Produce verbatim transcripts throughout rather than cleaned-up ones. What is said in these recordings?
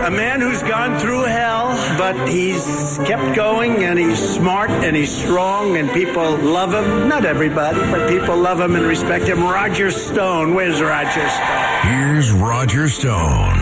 A man who's gone through hell, but he's kept going, and he's smart, and he's strong, and people love him. Not everybody, but people love him and respect him. Roger Stone. Where's Roger Stone? Here's Roger Stone.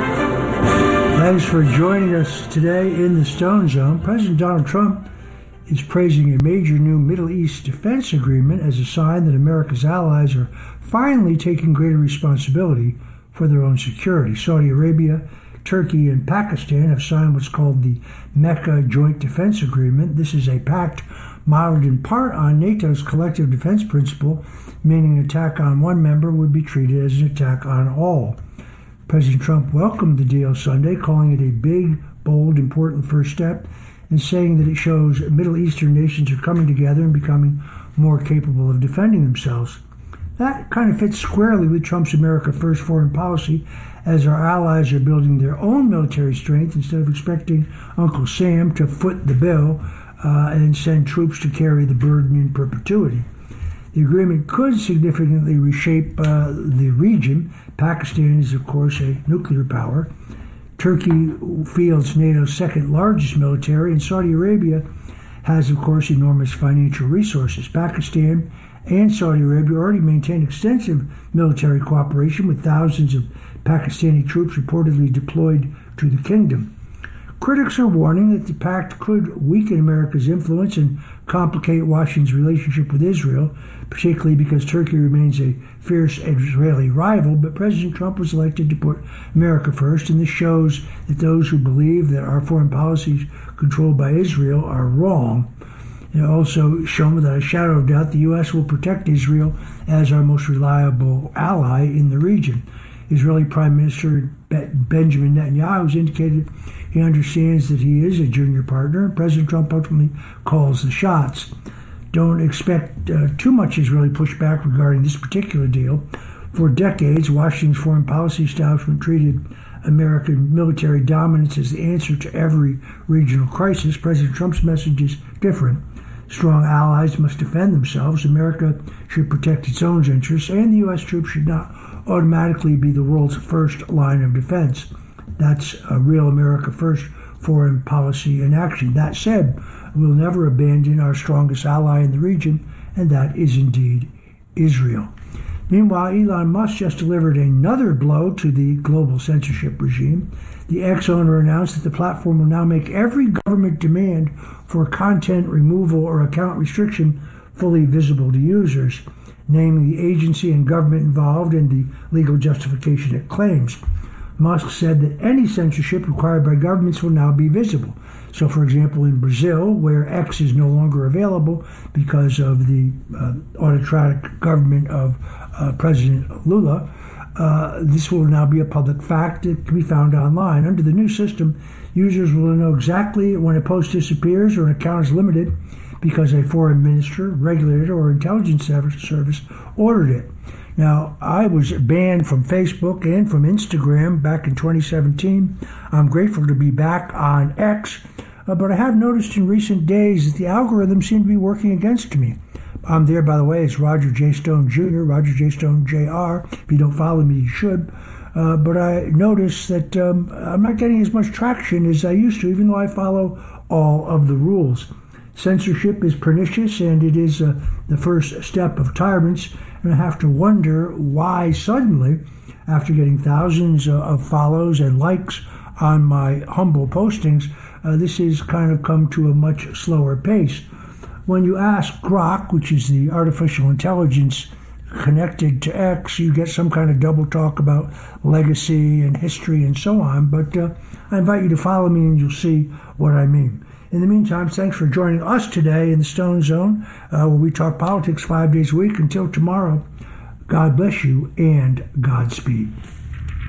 Thanks for joining us today in the Stone Zone. President Donald Trump is praising a major new Middle East defense agreement as a sign that America's allies are finally taking greater responsibility for their own security. Saudi Arabia, Turkey, and Pakistan have signed what's called the Mecca Joint Defense Agreement. This is a pact modeled in part on NATO's collective defense principle, meaning an attack on one member would be treated as an attack on all. President Trump welcomed the deal Sunday, calling it a big, bold, important first step, and saying that it shows Middle Eastern nations are coming together and becoming more capable of defending themselves. That kind of fits squarely with Trump's America First foreign policy, as our allies are building their own military strength instead of expecting Uncle Sam to foot the bill uh, and send troops to carry the burden in perpetuity. The agreement could significantly reshape uh, the region. Pakistan is, of course, a nuclear power. Turkey fields NATO's second largest military, and Saudi Arabia has, of course, enormous financial resources. Pakistan and Saudi Arabia already maintain extensive military cooperation, with thousands of Pakistani troops reportedly deployed to the kingdom. Critics are warning that the pact could weaken America's influence and complicate Washington's relationship with Israel, particularly because Turkey remains a fierce Israeli rival. But President Trump was elected to put America first, and this shows that those who believe that our foreign policies controlled by Israel are wrong. It also shown without a shadow of doubt the U S will protect Israel as our most reliable ally in the region. Israeli Prime Minister Benjamin Netanyahu has indicated he understands that he is a junior partner, and President Trump ultimately calls the shots. Don't expect uh, too much Israeli pushback regarding this particular deal. For decades, Washington's foreign policy establishment treated American military dominance as the answer to every regional crisis. President Trump's message is different. Strong allies must defend themselves. America should protect its own interests, and the U S troops should not automatically be the world's first line of defense. That's a real America First foreign policy in action. That said, we'll never abandon our strongest ally in the region, and that is indeed Israel. Meanwhile, Elon Musk just delivered another blow to the global censorship regime. The X owner announced that the platform will now make every government demand for content removal or account restriction fully visible to users, naming the agency and government involved and the legal justification it claims. Musk said that any censorship required by governments will now be visible. So, for example, in Brazil, where X is no longer available because of the uh, autocratic government of uh, President Lula, uh, this will now be a public fact that can be found online. Under the new system, users will know exactly when a post disappears or an account is limited because a foreign minister, regulator, or intelligence service ordered it. Now, I was banned from Facebook and from Instagram back in twenty seventeen. I'm grateful to be back on X, uh, but I have noticed in recent days that the algorithms seem to be working against me. I'm there, by the way, as Roger J. Stone Junior, Roger J. Stone J R If you don't follow me, you should. Uh, but I noticed that um, I'm not getting as much traction as I used to, even though I follow all of the rules. Censorship is pernicious, and it is uh, the first step of tyrants. And I have to wonder why suddenly, after getting thousands uh, of follows and likes on my humble postings, uh, this has kind of come to a much slower pace. When you ask Grok, which is the artificial intelligence connected to X, you get some kind of double talk about legacy and history and so on. But uh, I invite you to follow me and you'll see what I mean. In the meantime, thanks for joining us today in the Stone Zone, uh, where we talk politics five days a week. Until tomorrow, God bless you and Godspeed.